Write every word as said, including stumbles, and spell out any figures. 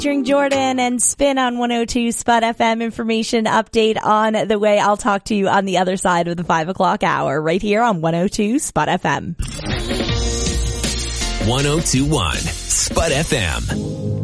featuring Jordan and Spin on one oh two Spud F M. Information update on the way. I'll talk to you on the other side of the five o'clock hour right here on one oh two Spud F M. one oh two point one Spud F M.